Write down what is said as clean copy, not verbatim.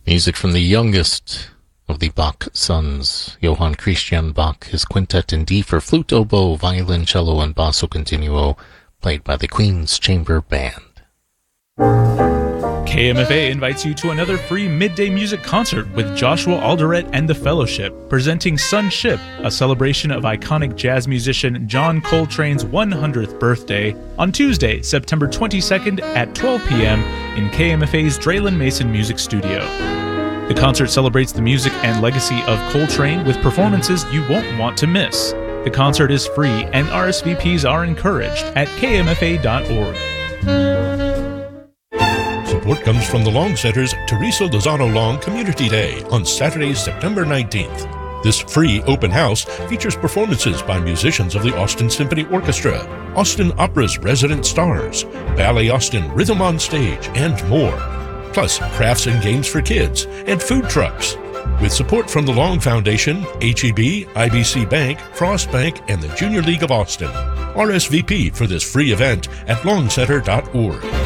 Music from the youngest of the Bach sons, Johann Christian Bach, his quintet in D for flute, oboe, violoncello, and basso continuo, played by the Queen's Chamber Band. KMFA invites you to another free midday music concert with Joshua Alderet and the Fellowship, presenting Sunship, a celebration of iconic jazz musician John Coltrane's 100th birthday, on Tuesday, September 22nd at 12 p.m. in KMFA's Draylen Mason Music Studio. The concert celebrates the music and legacy of Coltrane with performances you won't want to miss. The concert is free and RSVPs are encouraged at kmfa.org. Support comes from the Long Center's Teresa Lozano Long Community Day on Saturday, September 19th. This free open house features performances by musicians of the Austin Symphony Orchestra, Austin Opera's resident stars, Ballet Austin Rhythm on Stage, and more. Plus crafts and games for kids and food trucks. With support from the Long Foundation, HEB, IBC Bank, Frost Bank, and the Junior League of Austin. RSVP for this free event at longcenter.org.